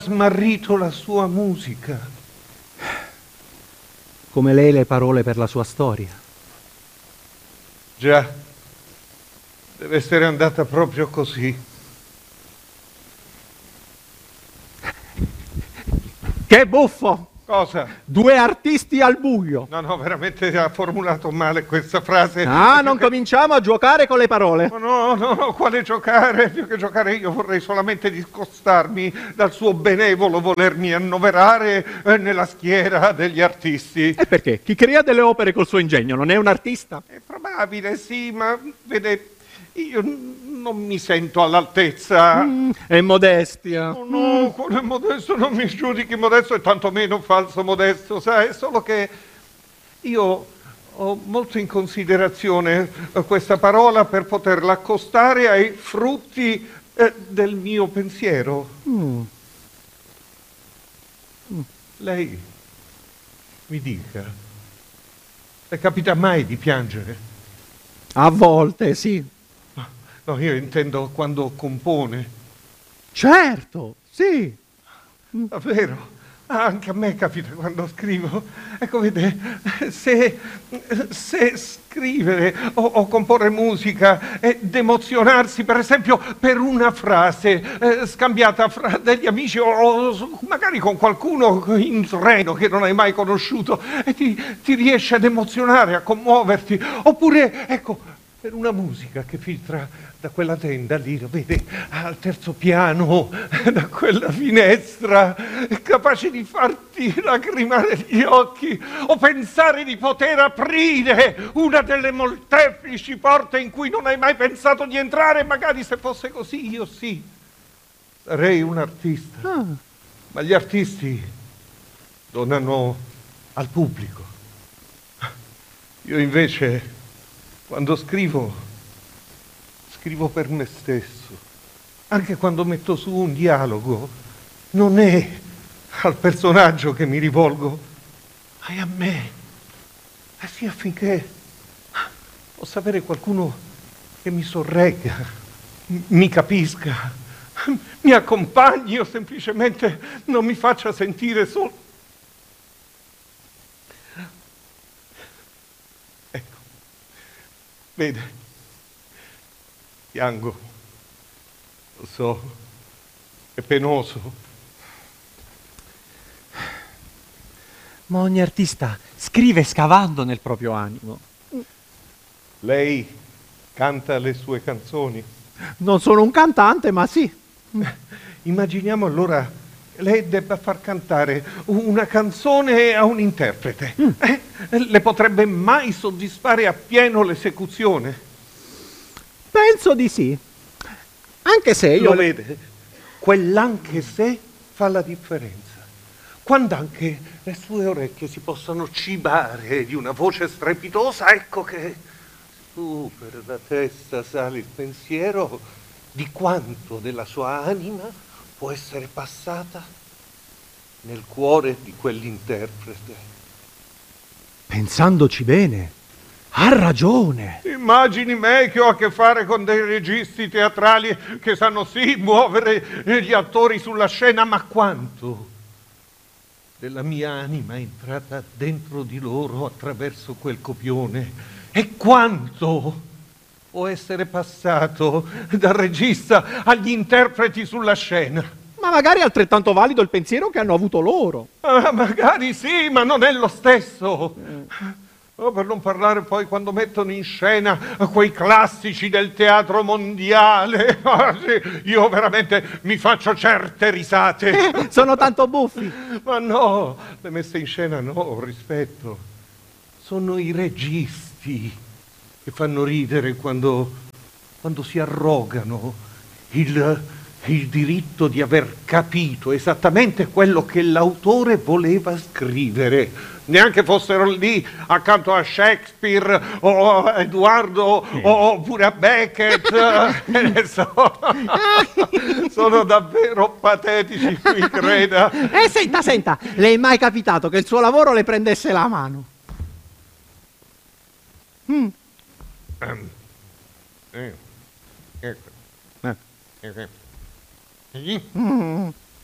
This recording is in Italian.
smarrito la sua musica. Come lei le parole per la sua storia. Già, deve essere andata proprio così. Che buffo! Cosa? 2 artisti al buio. No, veramente ha formulato male questa frase. Non cominciamo a giocare con le parole. No, quale giocare? Più che giocare io vorrei solamente discostarmi dal suo benevolo volermi annoverare nella schiera degli artisti. E perché? Chi crea delle opere col suo ingegno non è un artista? È probabile, sì, ma vede, io non mi sento all'altezza. È modestia. No, quello è modesto, non mi giudichi modesto e tantomeno falso modesto, sai, è solo che io ho molto in considerazione questa parola per poterla accostare ai frutti del mio pensiero. Lei mi dica, le capita mai di piangere? A volte, sì. No, io intendo quando compone. Certo, sì. Davvero? Anche a me capita quando scrivo. Ecco, vede, se scrivere o comporre musica ed emozionarsi, per esempio, per una frase scambiata fra degli amici o magari con qualcuno in treno che non hai mai conosciuto e ti riesce ad emozionare, a commuoverti, oppure, ecco, per una musica che filtra da quella tenda lì, lo vede, al terzo piano, da quella finestra, capace di farti lacrimare gli occhi o pensare di poter aprire una delle molteplici porte in cui non hai mai pensato di entrare. Magari se fosse così, io sì, sarei un artista. Ma gli artisti donano al pubblico. Io invece, quando scrivo per me stesso. Anche quando metto su un dialogo, non è al personaggio che mi rivolgo, ma è a me. Sì, affinché possa avere qualcuno che mi sorregga, mi capisca, mi accompagni o semplicemente non mi faccia sentire solo. Ecco, vede. Piango, lo so, è penoso. Ma ogni artista scrive scavando nel proprio animo. Lei canta le sue canzoni? Non sono un cantante, ma sì. Immaginiamo allora lei debba far cantare una canzone a un interprete. Le potrebbe mai soddisfare appieno l'esecuzione? Penso di sì. Anche se io... Lo vede? Quell'anche se fa la differenza. Quando anche le sue orecchie si possono cibare di una voce strepitosa, ecco che su per la testa sale il pensiero di quanto della sua anima può essere passata nel cuore di quell'interprete. Pensandoci bene, ha ragione. Immagini me che ho a che fare con dei registi teatrali che sanno sì muovere gli attori sulla scena, ma quanto della mia anima è entrata dentro di loro attraverso quel copione e quanto può essere passato dal regista agli interpreti sulla scena. Ma magari è altrettanto valido il pensiero che hanno avuto loro. Magari sì, ma non è lo stesso. Per non parlare poi quando mettono in scena quei classici del teatro mondiale. Sì, io veramente mi faccio certe risate. Sono tanto buffi. Ma no, le messe in scena no, ho rispetto. Sono i registi che fanno ridere quando si arrogano il diritto di aver capito esattamente quello che l'autore voleva scrivere. Neanche fossero lì accanto a Shakespeare o a Edoardo oppure a Beckett. Sono davvero patetici, mi creda. Senta, le è mai capitato che il suo lavoro le prendesse la mano? Ecco.